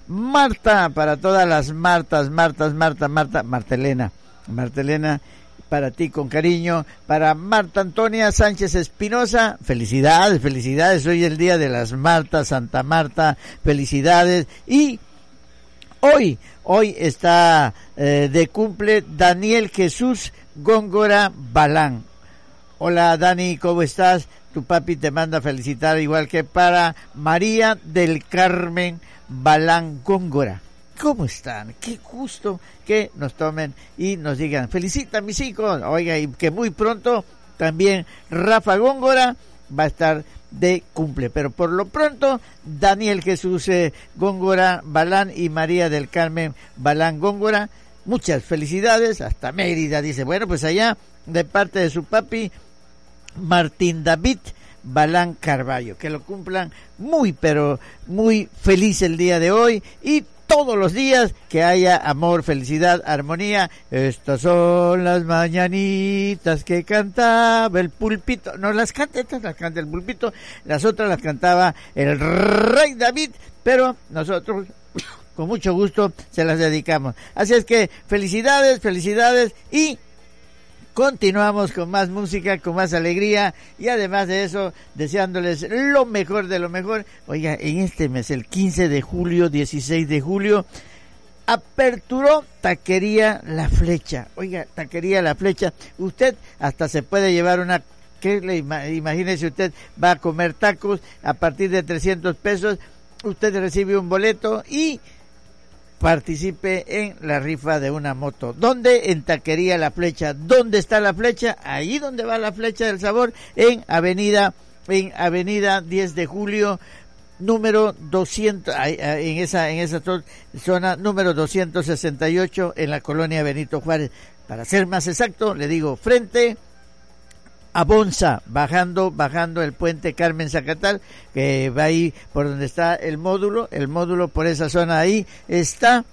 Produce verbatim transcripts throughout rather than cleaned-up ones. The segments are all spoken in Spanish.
Marta, para todas las Martas, Martas, Marta, Marta, Martelena, Martelena, para ti con cariño, para Marta Antonia Sánchez Espinosa, felicidades, felicidades, hoy es el día de las Martas, Santa Marta, felicidades, y hoy, hoy está eh, de cumple Daniel Jesús Góngora Balán. Hola Dani, ¿cómo estás? Tu papi te manda a felicitar, igual que para María del Carmen Balán Góngora. ¿Cómo están? Qué gusto que nos tomen y nos digan, felicita a mis hijos. Oiga, y que muy pronto también Rafa Góngora va a estar de cumple. Pero por lo pronto, Daniel Jesús eh, Góngora Balán y María del Carmen Balán Góngora, muchas felicidades, hasta Mérida, dice. Bueno, pues allá, de parte de su papi, Martín David Balán Carballo, que lo cumplan muy, pero muy feliz el día de hoy, y todos los días que haya amor, felicidad, armonía. Estas son las mañanitas que cantaba el pulpito. No, las canta, estas las canta el pulpito, las otras las cantaba el rey David, pero nosotros con mucho gusto se las dedicamos. Así es que felicidades, felicidades, y continuamos con más música, con más alegría, y además de eso, deseándoles lo mejor de lo mejor. Oiga, en este mes, el quince de julio, dieciséis de julio, aperturó Taquería La Flecha. Oiga, Taquería La Flecha, usted hasta se puede llevar una, ¿qué le imagínese usted? Va a comer tacos a partir de trescientos pesos, usted recibe un boleto y participe en la rifa de una moto. ¿Dónde? En Taquería La Flecha. ¿Dónde está la flecha? Ahí donde va la flecha del sabor, en Avenida, en Avenida diez de julio, número doscientos, en esa, en esa zona, número doscientos sesenta y ocho, en la colonia Benito Juárez. Para ser más exacto, le digo, frente a Bonza, bajando, bajando el puente Carmen Zacatal, que va ahí por donde está el módulo, el módulo por esa zona, ahí está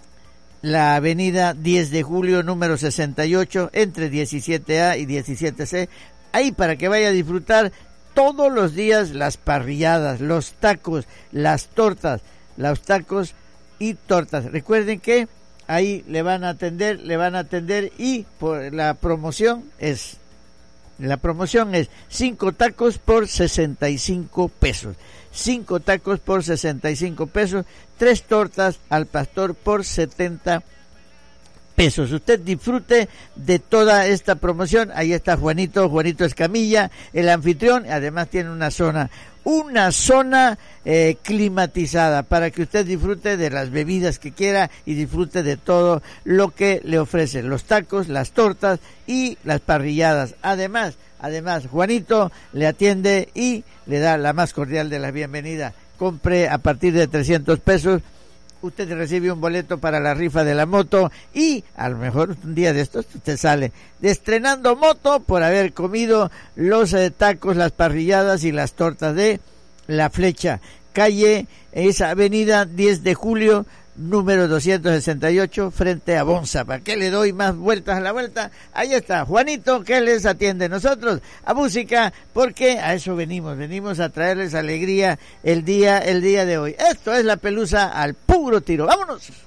la avenida diez de julio, número sesenta y ocho, entre diecisiete A y diecisiete C, ahí para que vaya a disfrutar todos los días las parrilladas, los tacos, las tortas, los tacos y tortas. Recuerden que ahí le van a atender, le van a atender, y por la promoción es La promoción es cinco tacos por sesenta y cinco pesos. Cinco tacos por sesenta y cinco pesos. Tres tortas al pastor por setenta pesos. Usted disfrute de toda esta promoción. Ahí está Juanito, Juanito Escamilla, el anfitrión. Además tiene una zona, una zona eh, climatizada para que usted disfrute de las bebidas que quiera y disfrute de todo lo que le ofrecen, los tacos, las tortas y las parrilladas. Además, además Juanito le atiende y le da la más cordial de la bienvenida. Compre a partir de trescientos pesos. Usted recibe un boleto para la rifa de la moto, y a lo mejor un día de estos usted sale de estrenando moto por haber comido los eh, tacos, las parrilladas y las tortas de La Flecha. Calle, esa avenida diez de julio, número doscientos sesenta y ocho, frente a Bonza. ¿Para qué le doy más vueltas a la vuelta? Ahí está Juanito, que les atiende. Nosotros a música, porque a eso venimos, venimos a traerles alegría el día, el día de hoy. Esto es La Pelusa al puro tiro. ¡Vámonos!